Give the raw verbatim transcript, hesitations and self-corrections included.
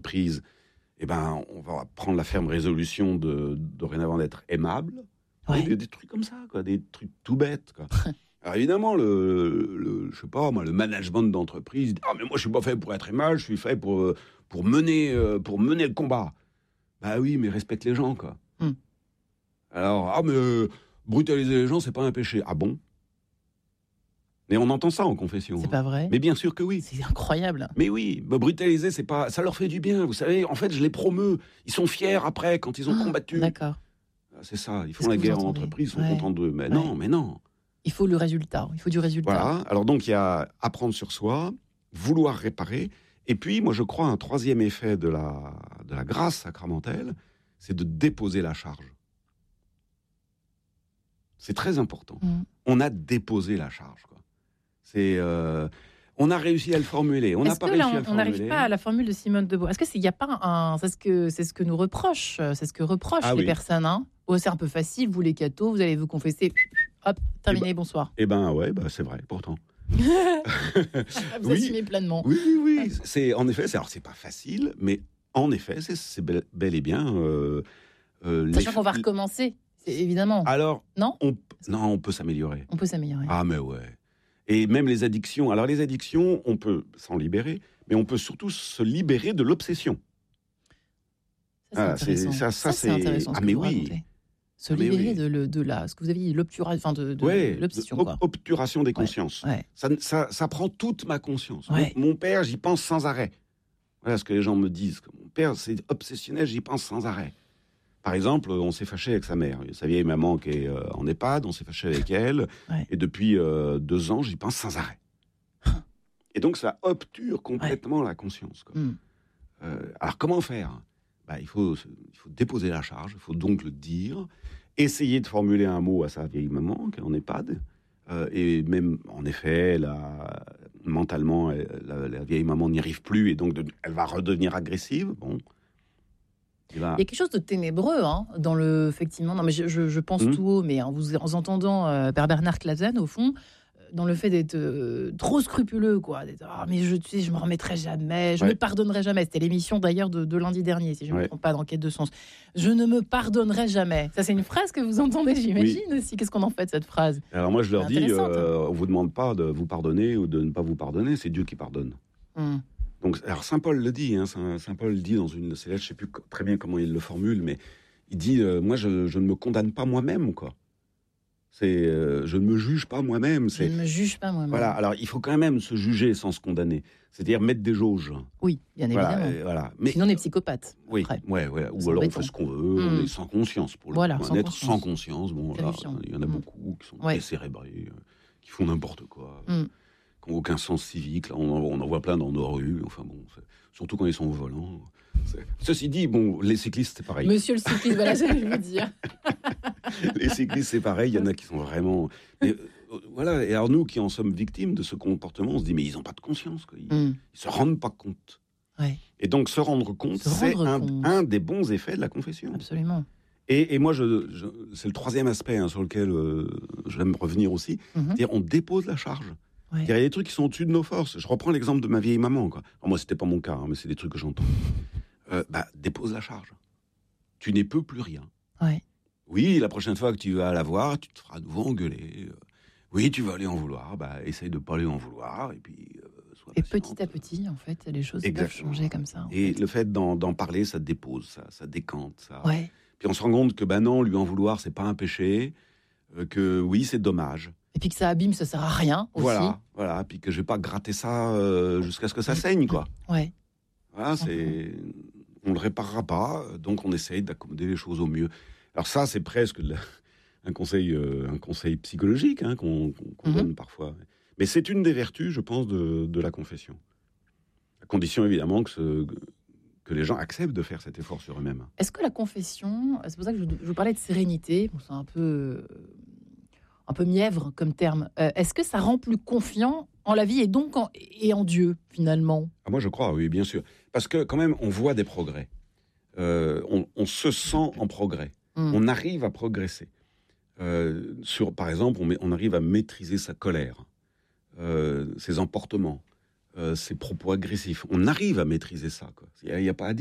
d'entreprise, eh ben, on va prendre la ferme résolution de dorénavant d'être aimable. Ouais. Des, des trucs comme ça, quoi, des trucs tout bêtes, quoi. Alors évidemment, le, le, je sais pas, moi, le management d'entreprise, ah, mais moi, je suis pas fait pour être aimable, je suis fait pour, pour, mener, pour mener le combat. Bah oui, mais respecte les gens, quoi. Mm. Alors, ah, mais euh, brutaliser les gens, c'est pas un péché. Ah bon? Mais on entend ça en confession. C'est hein. pas vrai? Mais bien sûr que oui. C'est incroyable. Mais oui, bah, brutaliser, c'est pas, ça leur fait du bien. Vous savez, en fait, je les promeus. Ils sont fiers après, quand ils ont Ah, combattu. D'accord. C'est ça, ils font C'est ce la que vous guerre en entendez. entreprise, ils sont Ouais. contents d'eux. Mais Ouais. non, mais non. Il faut le résultat. Il faut du résultat. Voilà. Alors donc, il y a apprendre sur soi, vouloir réparer. Et puis, moi, je crois, un troisième effet de la, de la grâce sacramentelle, c'est de déposer la charge. C'est très important. Mm. On a déposé la charge, quoi. C'est, euh, on a réussi à le formuler. On n'a Est-ce pas que réussi là, à le on n'arrive formuler. pas à la formule de Simone de Beauvoir? Est-ce qu'il n'y a pas un... C'est ce que, c'est ce que nous reprochent, c'est ce que reprochent Ah les oui. personnes. Hein. Oh, c'est un peu facile, vous les cathos, vous allez vous confesser. Hop, terminé, bonsoir. Eh ben ouais, bah, c'est vrai, pourtant. Vous Oui. assumez pleinement. Oui, oui, oui. C'est, en effet, c'est, alors c'est pas facile, mais en effet, c'est, c'est bel, bel et bien... Euh, euh, Sachant les- qu'on va recommencer, c'est évidemment. Alors, Non on, non, on peut s'améliorer. On peut s'améliorer. Ah, mais ouais. Et même les addictions. Alors, les addictions, on peut s'en libérer, mais on peut surtout se libérer de l'obsession. Ça, Ah, c'est c'est- intéressant. ça- ça, c'est c'est- intéressant. Ce ah, que mais vous oui. racontez. Se Ah, mais libérer oui. de, le- de la, ce que vous avez dit, l'obturation, enfin de, de Ouais, l'obsession, ob- quoi. obturation des consciences. Ouais. Ça, ça, ça prend toute ma conscience. Ouais. Mon, mon père, j'y pense sans arrêt. Voilà ce que les gens me disent. Mon père, c'est obsessionnel, j'y pense sans arrêt. Par exemple, on s'est fâché avec sa mère. Sa vieille maman qui est euh, en EHPAD, on s'est fâché avec elle. Ouais. Et depuis euh, deux ans, j'y pense sans arrêt. Et donc, ça obture complètement la conscience, quoi. Mm. Euh, alors, comment faire? Bah, il faut, il faut déposer la charge, il faut donc le dire, essayer de formuler un mot à sa vieille maman qui est en EHPAD. Euh, et même, en effet, la, mentalement, elle- la, la vieille maman n'y arrive plus et donc de- elle va redevenir agressive. Bon. Et là, Il y a quelque chose de ténébreux hein, dans le, effectivement. Non, mais je, je, je pense Mhm. tout haut, mais en vous en entendant euh, Père Bernard Clasen, au fond, euh, dans le fait d'être euh, trop scrupuleux, quoi. D'être, ah, mais je, tu sais, je me remettrai jamais, je Ouais. ne pardonnerai jamais. C'était l'émission d'ailleurs de, de lundi dernier, si je ne me Ouais. trompe pas, d'Enquête de sens. Je ne me pardonnerai jamais. Ça, c'est une phrase que vous entendez, j'imagine aussi. Qu'est-ce qu'on en fait de cette phrase? alors moi, je leur C'est dis, intéressant, euh, on vous demande pas de vous pardonner ou de ne pas vous pardonner, c'est Dieu qui pardonne. Hum. Donc, alors Saint Paul le dit, hein, Saint, Saint Paul le dit dans une de ses lettres, je ne sais plus co- très bien comment il le formule, mais il dit, euh, moi, je, je ne me condamne pas moi-même, quoi. C'est, euh, je ne me juge pas moi-même. Je C'est, ne me juge pas moi-même. voilà. Alors, il faut quand même se juger sans se condamner, c'est-à-dire mettre des jauges. Oui, bien Voilà, évidemment. euh, voilà. Mais Sinon, on est psychopathe. oui, après. ouais, ouais. Ou C'est alors on embêtant. fait ce qu'on veut, on Mm. est sans conscience pour le Voilà, coup. sans Un être conscience. sans conscience, bon, là, Terrifiant. il y en a Mm. beaucoup qui sont Ouais. décérébrés, euh, qui font n'importe quoi, Mm. qui n'ont aucun sens civique. Là, on, en, on en voit plein dans nos rues. Enfin bon, c'est- surtout quand ils sont au volant. C'est- Ceci dit, bon, les cyclistes c'est pareil. Monsieur le cycliste, voilà, j'allais vous dire. Les cyclistes c'est pareil. Il y en a qui sont vraiment. Mais, euh, voilà. Et alors nous qui en sommes victimes de ce comportement, on se dit mais ils n'ont pas de conscience. Quoi. Ils, Mm. ils se rendent pas compte. Ouais, Et donc se rendre compte, Se c'est rendre un, compte. un des bons effets de la confession. absolument. Et, et moi, je, je- c'est le troisième aspect hein, sur lequel euh, j'aime revenir aussi. Mhm. C'est-à-dire, on dépose la charge. Ouais. Il y a des trucs qui sont au-dessus de nos forces. Je reprends l'exemple de ma vieille maman. Quoi. Alors, moi, c'était pas mon cas, hein, mais c'est des trucs que j'entends. Euh, bah, dépose la charge. Tu n'es peux plus rien. Ouais. Oui, la prochaine fois que tu vas la voir, tu te feras à nouveau engueuler. Euh, Oui, tu vas aller en vouloir. Bah, essaye de pas aller en vouloir. Et puis, euh, sois Et patiente. petit à petit, en fait, les choses peuvent Exactement. changer comme ça. en Et fait. le fait d'en, d'en parler, ça dépose, ça, ça décante. Ça. Ouais. Puis on se rend compte que, bah non, lui en vouloir, c'est pas un péché. euh, que oui, c'est dommage. Et puis que ça abîme, ça sert à rien aussi. Voilà, voilà. Puis que je vais pas gratter ça euh, jusqu'à ce que ça saigne, quoi. Ouais. Voilà, c'est, on le réparera pas, donc on essaye d'accommoder les choses au mieux. Alors ça, c'est presque de la- un conseil, euh, un conseil psychologique hein, qu'on, qu'on- qu'on Mhm. donne parfois. Mais c'est une des vertus, je pense, de, de la confession. À condition évidemment que, ce- que les gens acceptent de faire cet effort sur eux-mêmes. Est-ce que la confession, c'est pour ça que je, je vous parlais de sérénité, bon, c'est un peu, euh, un peu mièvre comme terme. Euh, est-ce que ça rend plus confiant en la vie et donc en, et en Dieu finalement? Ah, moi, je crois, oui, bien sûr. Parce que quand même, on voit des progrès. Euh, on, on se sent en progrès. Mm. On arrive à progresser. Euh, sur, par exemple, on, met- on arrive à maîtriser sa colère, euh, ses emportements, euh, ses propos agressifs. On arrive à maîtriser ça. quoi. Il n'y a, il y a pas à dire.